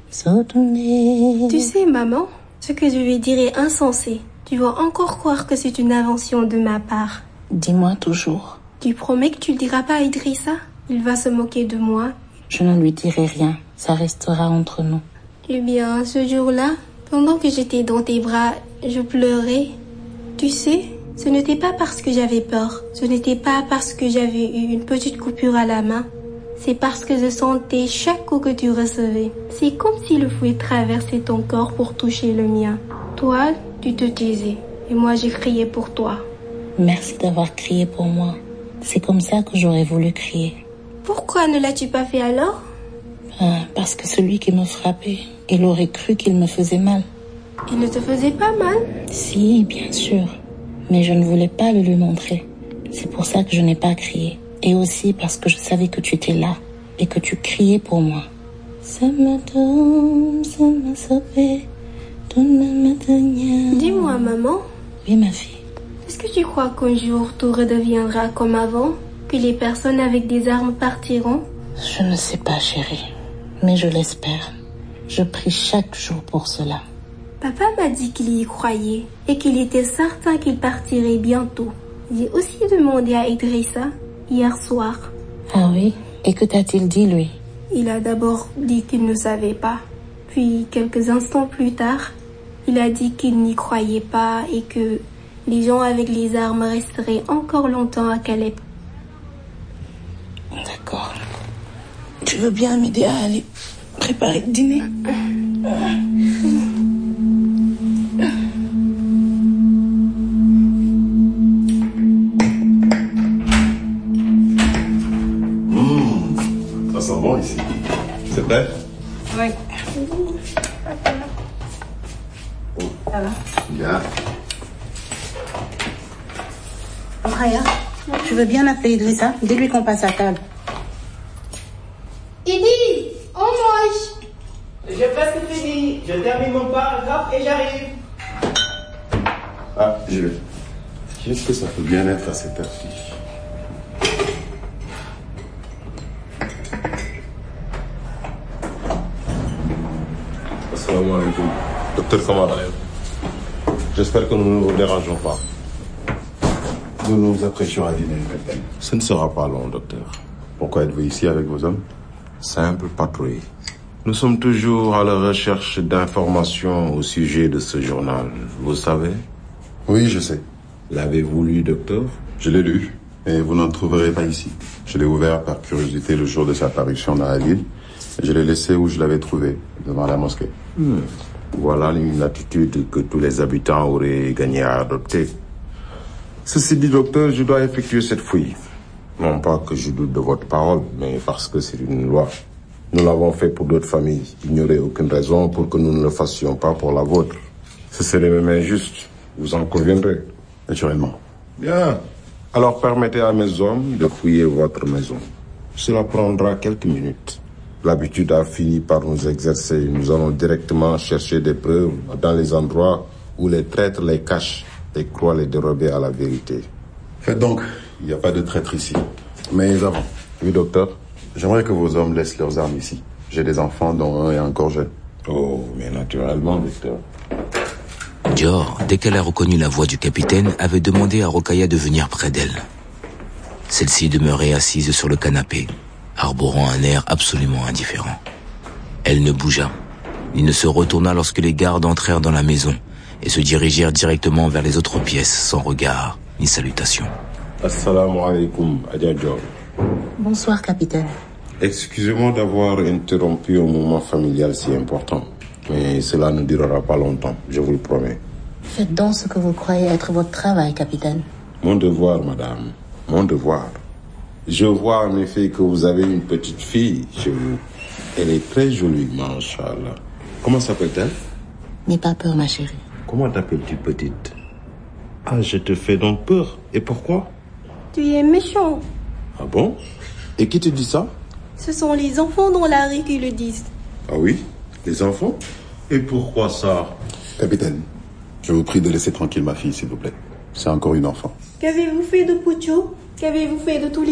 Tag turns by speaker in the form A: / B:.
A: Tu sais, maman, ce que je vais dire est insensé. Tu vas encore croire que c'est une invention de ma part.
B: Dis-moi toujours.
A: Tu promets que tu le diras pas à Idrissa? Il va se moquer de moi.
B: Je ne lui dirai rien. Ça restera entre nous.
A: Eh bien, ce jour-là, pendant que j'étais dans tes bras, je pleurais. Tu sais, ce n'était pas parce que j'avais peur. Ce n'était pas parce que j'avais eu une petite coupure à la main. C'est parce que je sentais chaque coup que tu recevais. C'est comme si le fouet traversait ton corps pour toucher le mien. Toi, tu te taisais. Et moi, j'ai crié pour toi.
B: Merci d'avoir crié pour moi. C'est comme ça que j'aurais voulu crier.
A: Pourquoi ne l'as-tu pas fait alors?
B: Parce que celui qui me frappait, il aurait cru qu'il me faisait mal.
A: Il ne te faisait pas mal?
B: Si, bien sûr. Mais je ne voulais pas le lui montrer. C'est pour ça que je n'ai pas crié. Et aussi parce que je savais que tu étais là et que tu criais pour moi.
A: Dis-moi, maman.
B: Oui, ma fille.
A: Est-ce que tu crois qu'un jour tout redeviendra comme avant? Que les personnes avec des armes partiront?
B: Je ne sais pas, chérie. Mais je l'espère. Je prie chaque jour pour cela.
A: Papa m'a dit qu'il y croyait et qu'il était certain qu'il partirait bientôt. J'ai aussi demandé à Idrissa hier soir.
B: Ah oui? Et que t'a-t-il dit, lui?
A: Il a d'abord dit qu'il ne savait pas. Puis, quelques instants plus tard, il a dit qu'il n'y croyait pas et que les gens avec les armes resteraient encore longtemps à Calais.
B: D'accord. Tu veux bien m'aider à aller préparer le dîner?
C: Ça sent bon ici. C'est prêt?
B: Oui.
A: Ça va?
C: Bien.
D: Raya, tu veux bien appeler Idrissa? Dis-lui qu'on passe à table.
A: Idi, on mange.
E: J'ai presque fini. Je termine mon paragraphe et j'arrive.
C: Ah, je vais. Qu'est-ce que ça peut bien être à cette heure-ci? Assalamu alaikum. Docteur Kamara. J'espère que nous ne vous dérangeons pas. Nous nous apprêtions à dîner. Ce ne sera pas long, docteur. Pourquoi êtes-vous ici avec vos hommes? Simple patrouille. Nous sommes toujours à la recherche d'informations au sujet de ce journal. Vous savez? Oui, je sais. L'avez-vous lu, docteur? Je l'ai lu, et vous n'en trouverez pas ici. Je l'ai ouvert par curiosité le jour de sa parution dans la ville. Et je l'ai laissé où je l'avais trouvé, devant la mosquée. Voilà une attitude que tous les habitants auraient gagné à adopter. Ceci dit, docteur, je dois effectuer cette fouille. Non pas que je doute de votre parole, mais parce que c'est une loi. Nous l'avons fait pour d'autres familles. Il n'y aurait aucune raison pour que nous ne le fassions pas pour la vôtre. Ce serait même injuste. Vous en conviendrez? Naturellement. Bien. Alors permettez à mes hommes de fouiller votre maison. Cela prendra quelques minutes. L'habitude a fini par nous exercer. Nous allons directement chercher des preuves dans les endroits où les traîtres les cachent et croient les dérober à la vérité. Faites donc. Il n'y a pas de traître ici. Mais avant. Oui, docteur. J'aimerais que vos hommes laissent leurs armes ici. J'ai des enfants dont un est encore jeune. Oh, mais naturellement, docteur.
F: Dior, dès qu'elle a reconnu la voix du capitaine, avait demandé à Rokhaya de venir près d'elle. Celle-ci demeurait assise sur le canapé, arborant un air absolument indifférent. Elle ne bougea, ni ne se retourna lorsque les gardes entrèrent dans la maison et se dirigèrent directement vers les autres pièces, sans regard ni salutation.
C: Assalamu alaikum, Adja Dior.
B: Bonsoir, capitaine.
C: Excusez-moi d'avoir interrompu un moment familial si important. Mais cela ne durera pas longtemps, je vous le promets.
B: Faites donc ce que vous croyez être votre travail, capitaine.
C: Mon devoir, madame. Mon devoir. Je vois en effet que vous avez une petite fille chez vous. Elle est très jolie, Masha'Allah. Comment s'appelle-t-elle?
B: N'aie pas peur, ma chérie.
C: Comment t'appelles-tu, petite? Ah, je te fais donc peur. Et pourquoi?
A: Tu es méchant.
C: Ah bon? Et qui te dit ça?
A: Ce sont les enfants dans la rue qui le disent.
C: Ah oui? Les enfants? Et pourquoi ça? Capitaine, je vous prie de laisser tranquille ma fille, s'il vous plaît. C'est encore une enfant.
A: Qu'avez-vous fait de Puccio? Qu'avez-vous fait de tous les